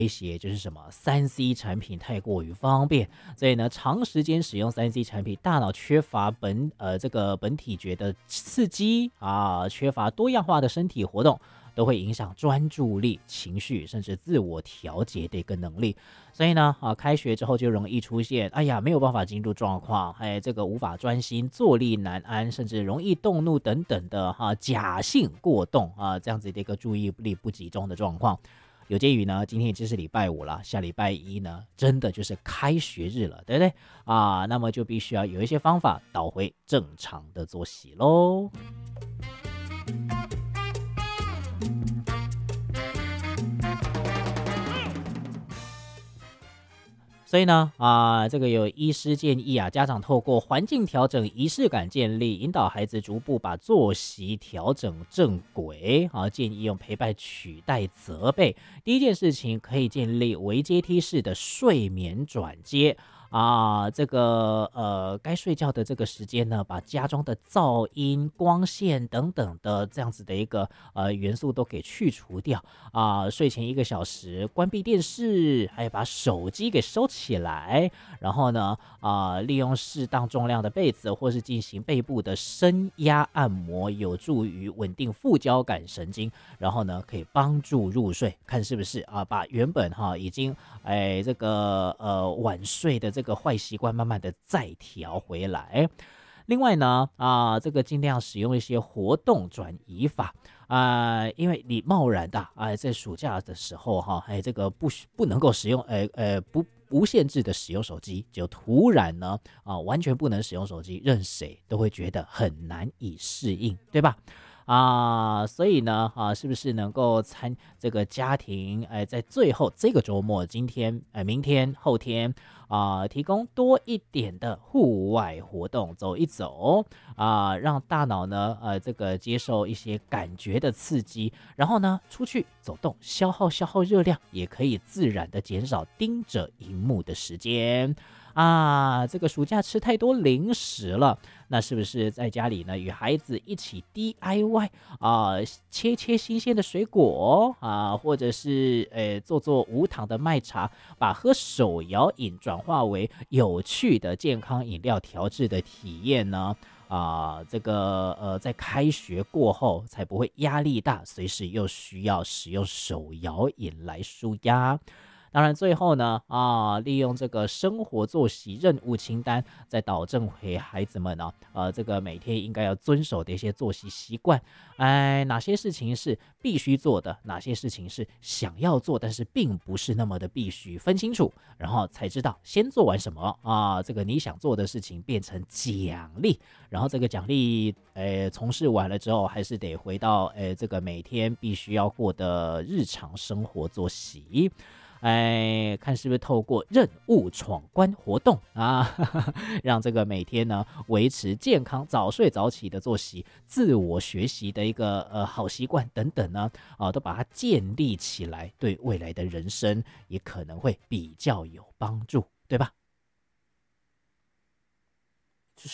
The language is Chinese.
威胁就是什么3C 产品太过于方便，所以呢，长时间使用3C 产品，大脑缺乏这个本体觉的刺激啊，缺乏多样化的身体活动，都会影响专注力、情绪，甚至自我调节的一个能力。所以呢，开学之后就容易出现，哎呀，没有办法进入状况，这个无法专心、坐立难安，甚至容易动怒等等的假性过动啊，这样子的一个注意力不集中的状况。有鉴于呢，今天已经是礼拜五了，下礼拜一呢，真的就是开学日了，对不对啊？那么就必须要有一些方法导回正常的作息喽。所以呢，这个有医师建议啊，家长透过环境调整、仪式感建立，引导孩子逐步把作息调整正轨。建议用陪伴取代责备。第一件事情，可以建立微阶梯式的睡眠转接。这个该睡觉的这个时间呢，把家中的噪音、光线等等的这样子的一个元素都给去除掉睡前1个小时关闭电视，还有把手机给收起来，然后呢利用适当重量的被子或是进行背部的深压按摩，有助于稳定副交感神经，然后呢可以帮助入睡。看是不是把原本已经这个晚睡的这个坏习惯慢慢的再调回来。另外呢这个尽量使用一些活动转移法因为你贸然的在暑假的时候这个不能够使用不无限制的使用手机，就突然呢完全不能使用手机，任谁都会觉得很难以适应，对吧？所以呢是不是能够这个家庭在最后这个周末，今天明天后天提供多一点的户外活动，走一走让大脑呢这个接受一些感觉的刺激，然后呢出去走动，消耗热量，也可以自然的减少盯着荧幕的时间。这个暑假吃太多零食了，那是不是在家里呢与孩子一起 DIY 切新鲜的水果或者是做无糖的麦茶，把喝手摇饮转化为有趣的健康饮料调制的体验呢？这个在开学过后才不会压力大，随时又需要使用手摇饮来舒压。当然最后呢利用这个生活作息任务清单，再导正给孩子们这个每天应该要遵守的一些作息习惯。哪些事情是必须做的，哪些事情是想要做但是并不是那么的必须，分清楚，然后才知道先做完什么这个你想做的事情变成奖励，然后这个奖励从事完了之后，还是得回到这个每天必须要过的日常生活作息。看是不是透过任务闯关活动让这个每天呢维持健康、早睡早起的作息、自我学习的一个好习惯等等呢都把它建立起来，对未来的人生也可能会比较有帮助，对吧？